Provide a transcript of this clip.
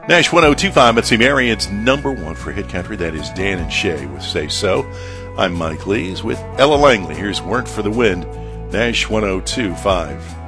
Nash 1025, Mitzi Marion's number one for hit country. That is Dan and Shay with Say So. I'm Mike Lees with Ella Langley. Here's Weren't for the Wind, Nash 1025.